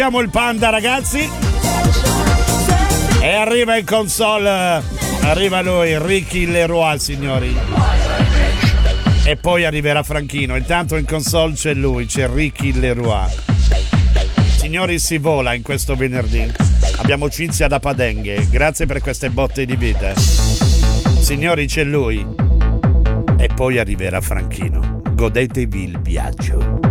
Abbiamo il Panda, ragazzi. E arriva in console. Arriva lui, Ricky Leroy, signori. E poi arriverà Franchino. Intanto in console c'è lui, c'è Ricky Leroy. Signori, si vola in questo venerdì. Abbiamo Cinzia da Padenghe. Grazie per queste botte di vita. Signori, c'è lui. E poi arriverà Franchino. Godetevi il viaggio.